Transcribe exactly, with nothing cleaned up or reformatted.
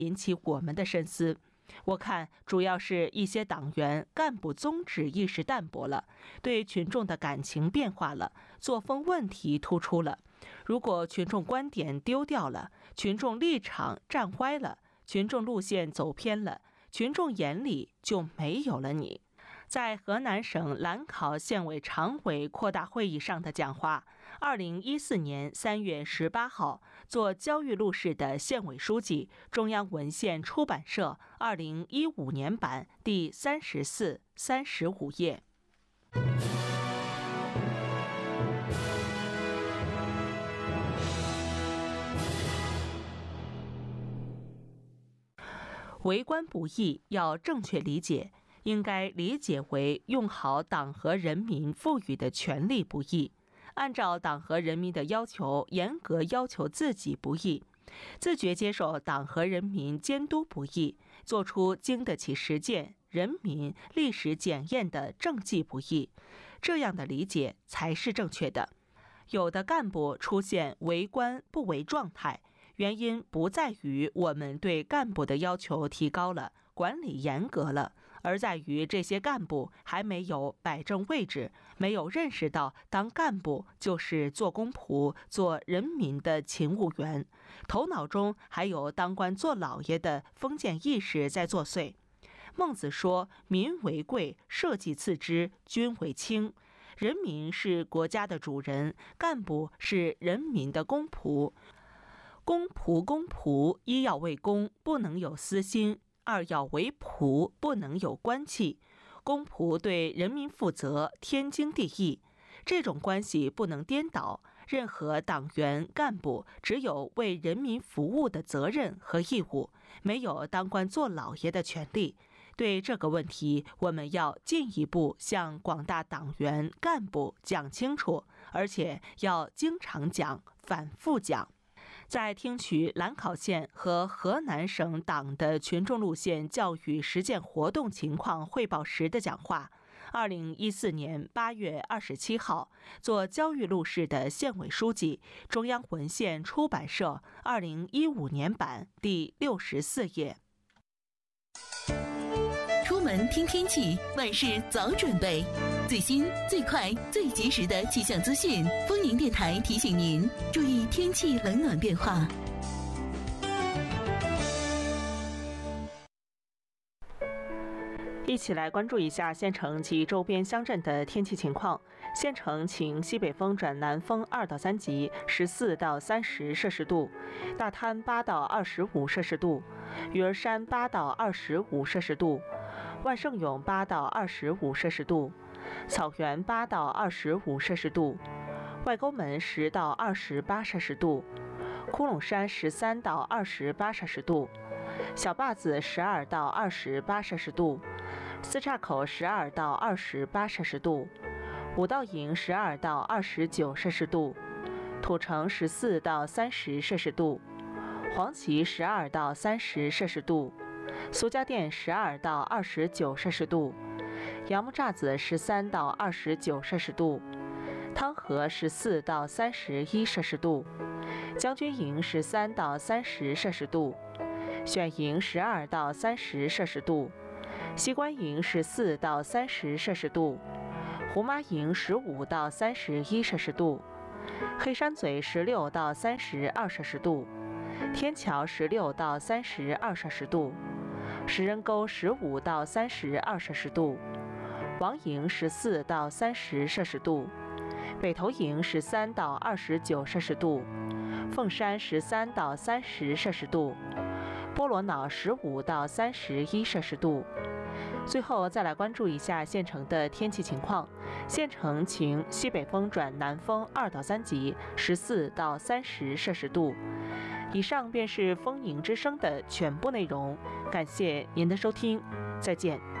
引起我们的深思。我看主要是一些党员干部宗旨意识淡薄了，对群众的感情变化了，作风问题突出了。如果群众观点丢掉了，群众立场站歪了，群众路线走偏了，群众眼里就没有了你。在河南省兰考县委常委扩大会议上的讲话，二零一四年三月十八号，做焦裕禄市的县委书记，中央文献出版社二零一五年版第三十四、三十五页。为官不易要正确理解，应该理解为用好党和人民赋予的权利不易，按照党和人民的要求严格要求自己不易，自觉接受党和人民监督不易，做出经得起实践、人民历史检验的政绩不易。这样的理解才是正确的。有的干部出现为官不为状态，原因不在于我们对干部的要求提高了，管理严格了，而在于这些干部还没有摆正位置，没有认识到当干部就是做公仆、做人民的勤务员，头脑中还有当官做老爷的封建意识在作祟。孟子说：“民为贵，社稷次之，君为轻。”人民是国家的主人，干部是人民的公仆。公仆公仆，一要为公，不能有私心；二要为仆，不能有官气。公仆对人民负责，天经地义。这种关系不能颠倒。任何党员干部只有为人民服务的责任和义务，没有当官做老爷的权利。对这个问题，我们要进一步向广大党员干部讲清楚，而且要经常讲、反复讲。在听取兰考县和河南省党的群众路线教育实践活动情况汇报时的讲话，二零一四年八月二十七号，做焦裕禄市的县委书记，中央文献出版社二零一五年版第六十四页。 出门听天气，万事早准备。最新、最快、最及时的气象资讯，丰宁电台提醒您注意天气冷暖变化。 一起来关注一下县城及周边乡镇的天气情况。县城晴，西北风转南风二到三级，十四到三十摄氏度；大滩八到二十五摄氏度；鱼儿山八到二十五摄氏度；万盛永八到二十五摄氏度；草原八到二十五摄氏度；外沟门十到二十八摄氏度；窟窿山十三到二十八摄氏度；小坝子十二到二十八摄氏度；四岔口十二到二十八摄氏度；五道营十二到二十九摄氏度；土城十四到三十摄氏度；黄岐十二到三十摄氏度；苏家店十二到二十九摄氏度；杨木栅子十三到二十九摄氏度；汤河十四到三十一摄氏度；将军营十三到三十摄氏度；选营十二到三十摄氏度；西关营十四到三十摄氏度；胡麻营十五到三十一摄氏度；黑山嘴十六到三十二摄氏度；天桥十六到三十二摄氏度；石人沟十五到三十二摄氏度；王营十四到三十摄氏度；北头营十三到二十九摄氏度；凤山十三到三十摄氏度；波罗瑙十五到三十一摄氏度。最后再来关注一下县城的天气情况。县城晴，西北风转南风二到三级，十四到三十摄氏度。以上便是丰宁之声的全部内容，感谢您的收听，再见。